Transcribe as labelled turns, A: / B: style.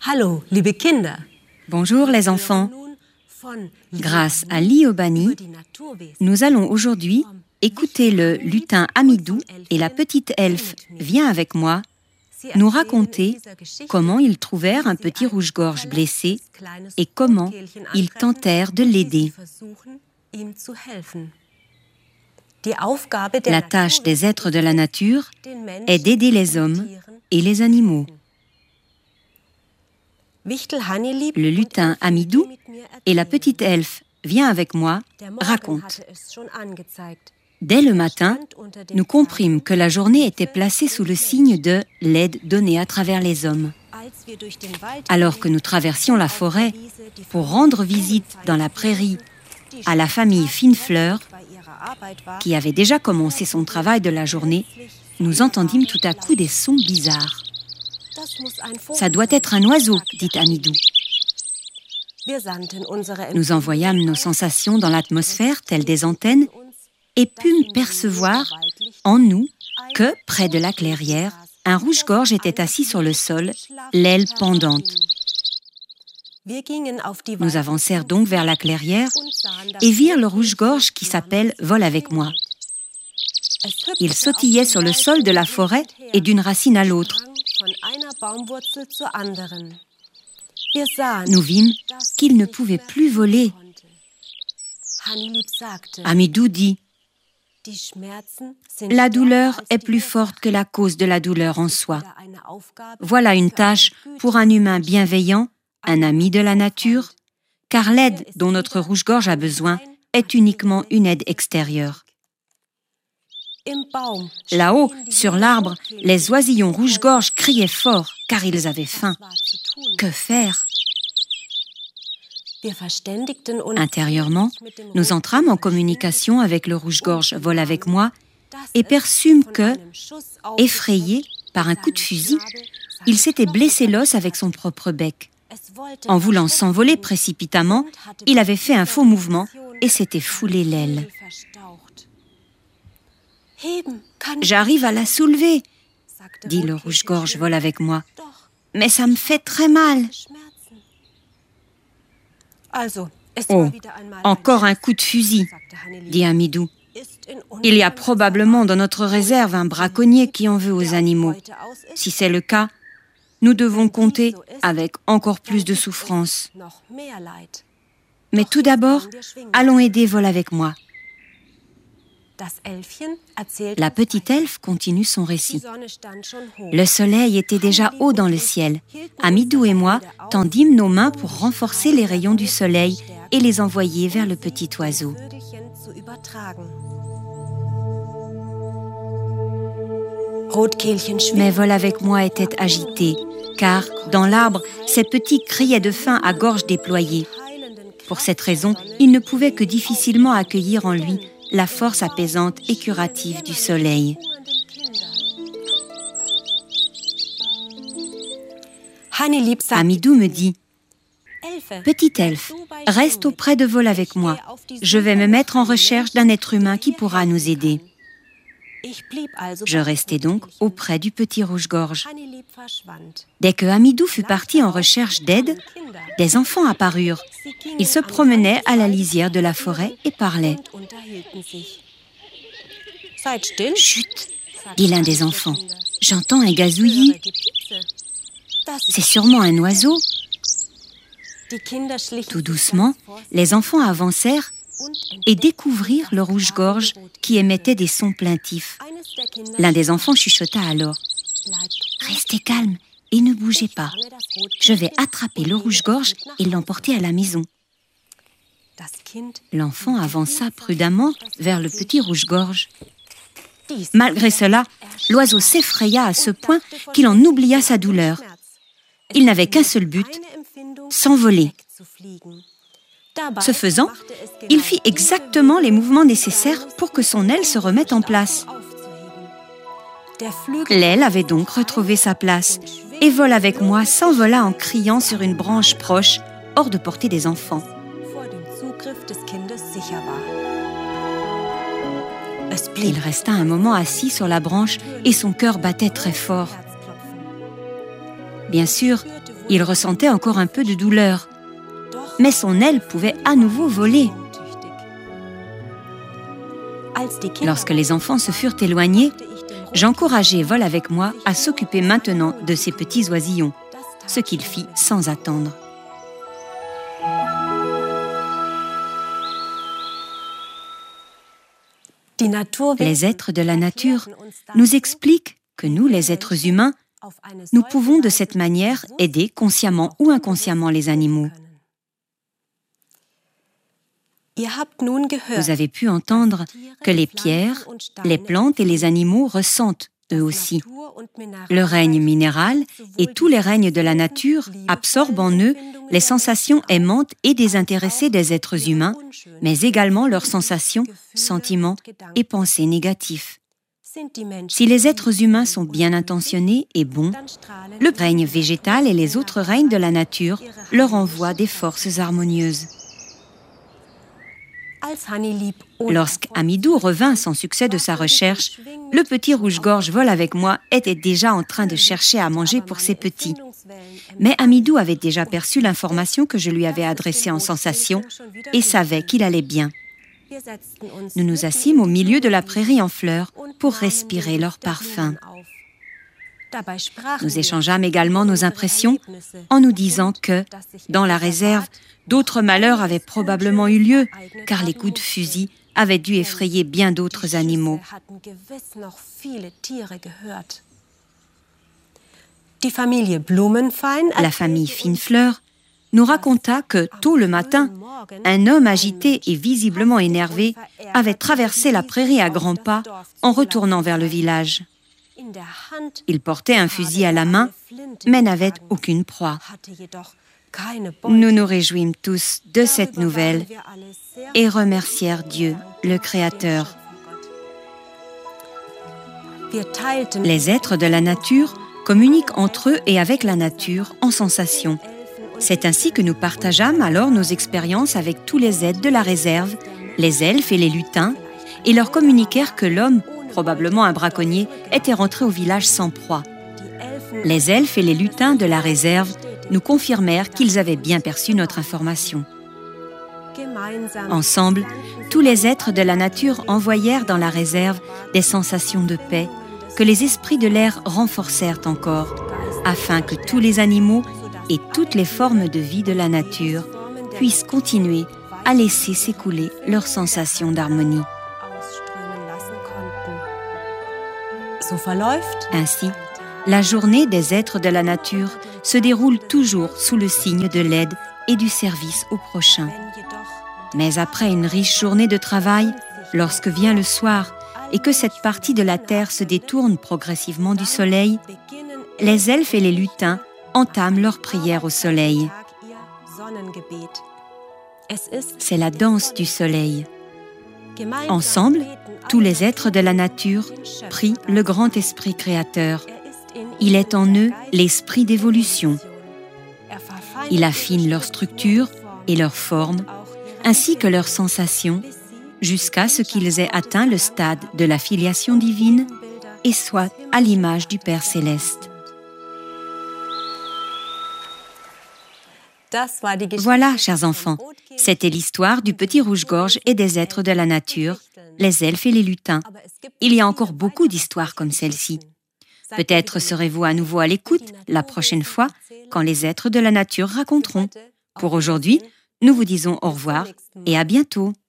A: Hallo, liebe Kinder.
B: Bonjour les enfants. Grâce à Liobani, nous allons aujourd'hui écouter le lutin Amidou et la petite elfe Viens avec moi nous raconter comment ils trouvèrent un petit rouge-gorge blessé et comment ils tentèrent de l'aider. La tâche des êtres de la nature est d'aider les hommes et les animaux. Le lutin Amidou et la petite elfe Viens avec moi racontent. Dès le matin, nous comprîmes que la journée était placée sous le signe de l'aide donnée à travers les hommes. Alors que nous traversions la forêt pour rendre visite dans la prairie à la famille Finefleur, qui avait déjà commencé son travail de la journée, nous entendîmes tout à coup des sons bizarres. « Ça doit être un oiseau », dit Amidou. Nous envoyâmes nos sensations dans l'atmosphère, telles des antennes, et pûmes percevoir en nous que, près de la clairière, un rouge-gorge était assis sur le sol, l'aile pendante. Nous avancèrent donc vers la clairière et virent le rouge-gorge qui s'appelle « Vole avec moi ». Il sautillait sur le sol de la forêt et d'une racine à l'autre. Nous vîmes qu'il ne pouvait plus voler. Amidou dit « La douleur est plus forte que la cause de la douleur en soi. Voilà une tâche pour un humain bienveillant, un ami de la nature, car l'aide dont notre rouge-gorge a besoin est uniquement une aide extérieure. » Là-haut, sur l'arbre, les oisillons rouge-gorge criaient fort, car ils avaient faim. Que faire? Intérieurement, nous entrâmes en communication avec le rouge-gorge Vole avec moi et perçûmes que, effrayé par un coup de fusil, il s'était blessé l'os avec son propre bec. En voulant s'envoler précipitamment, il avait fait un faux mouvement et s'était foulé l'aile. « J'arrive à la soulever, » dit le rouge-gorge Vole avec moi. « Mais ça me fait très mal. » « Oh, encore un coup de fusil, » dit Amidou. « Il y a probablement dans notre réserve un braconnier qui en veut aux animaux. Si c'est le cas, nous devons compter avec encore plus de souffrance. Mais tout d'abord, allons aider Vole avec moi. » La petite elfe continue son récit. Le soleil était déjà haut dans le ciel. Amidou et moi tendîmes nos mains pour renforcer les rayons du soleil et les envoyer vers le petit oiseau. Mais Vole avec moi était agité, car, dans l'arbre, ses petits criaient de faim à gorge déployée. Pour cette raison, il ne pouvait que difficilement accueillir en lui la force apaisante et curative du soleil. Amidou me dit « Petite elfe, reste auprès de Vole avec moi. Je vais me mettre en recherche d'un être humain qui pourra nous aider. » Je restai donc auprès du petit rouge-gorge. Dès que Amidou fut parti en recherche d'aide, des enfants apparurent. Ils se promenaient à la lisière de la forêt et parlaient. « Chut !» dit l'un des enfants. « J'entends un gazouillis. C'est sûrement un oiseau. » Tout doucement, les enfants avancèrent et découvrirent le rouge-gorge qui émettait des sons plaintifs. L'un des enfants chuchota alors. « Restez calme et ne bougez pas. Je vais attraper le rouge-gorge et l'emporter à la maison. » L'enfant avança prudemment vers le petit rouge-gorge. Malgré cela, l'oiseau s'effraya à ce point qu'il en oublia sa douleur. Il n'avait qu'un seul but, s'envoler. Ce faisant, il fit exactement les mouvements nécessaires pour que son aile se remette en place. L'aile avait donc retrouvé sa place et Vole avec moi s'envola en criant sur une branche proche, hors de portée des enfants. Il resta un moment assis sur la branche et son cœur battait très fort. Bien sûr, Il ressentait encore un peu de douleur, mais son aile pouvait à nouveau voler. Lorsque les enfants se furent éloignés, j'encourageai Vol avec moi à s'occuper maintenant de ces petits oisillons, ce qu'il fit sans attendre. Les êtres de la nature nous expliquent que nous, les êtres humains, nous pouvons de cette manière aider consciemment ou inconsciemment les animaux. Vous avez pu entendre que les pierres, les plantes et les animaux ressentent eux aussi. Le règne minéral et tous les règnes de la nature absorbent en eux les sensations aimantes et désintéressées des êtres humains, mais également leurs sensations, sentiments et pensées négatifs. Si les êtres humains sont bien intentionnés et bons, le règne végétal et les autres règnes de la nature leur envoient des forces harmonieuses. Lorsqu'Amidou revint sans succès de sa recherche, le petit rouge-gorge Vol avec moi était déjà en train de chercher à manger pour ses petits. Mais Amidou avait déjà perçu l'information que je lui avais adressée en sensation et savait qu'il allait bien. Nous nous assîmes au milieu de la prairie en fleurs pour respirer leur parfum. Nous échangeâmes également nos impressions en nous disant que, dans la réserve, d'autres malheurs avaient probablement eu lieu, car les coups de fusil avaient dû effrayer bien d'autres animaux. La famille Finefleur nous raconta que, tôt le matin, un homme agité et visiblement énervé avait traversé la prairie à grands pas en retournant vers le village. Il portait un fusil à la main, mais n'avait aucune proie. Nous nous réjouîmes tous de cette nouvelle et remercièrent Dieu, le Créateur. Les êtres de la nature communiquent entre eux et avec la nature en sensations. C'est ainsi que nous partageâmes alors nos expériences avec tous les êtres de la réserve, les elfes et les lutins, et leur communiquèrent que l'homme, probablement un braconnier, était rentré au village sans proie. Les elfes et les lutins de la réserve nous confirmèrent qu'ils avaient bien perçu notre information. Ensemble, tous les êtres de la nature envoyèrent dans la réserve des sensations de paix que les esprits de l'air renforcèrent encore, afin que tous les animaux et toutes les formes de vie de la nature puissent continuer à laisser s'écouler leurs sensations d'harmonie. Ainsi, la journée des êtres de la nature se déroule toujours sous le signe de l'aide et du service au prochain. Mais après une riche journée de travail, lorsque vient le soir et que cette partie de la terre se détourne progressivement du soleil, les elfes et les lutins entament leur prière au soleil. C'est la danse du soleil. Ensemble, tous les êtres de la nature prient le grand esprit créateur. Il est en eux l'esprit d'évolution. Il affine leur structure et leur forme, ainsi que leurs sensations, jusqu'à ce qu'ils aient atteint le stade de la filiation divine et soient à l'image du Père céleste. Voilà, chers enfants, c'était l'histoire du petit rouge-gorge et des êtres de la nature, les elfes et les lutins. Il y a encore beaucoup d'histoires comme celle-ci. Peut-être serez-vous à nouveau à l'écoute la prochaine fois quand les êtres de la nature raconteront. Pour aujourd'hui, nous vous disons au revoir et à bientôt.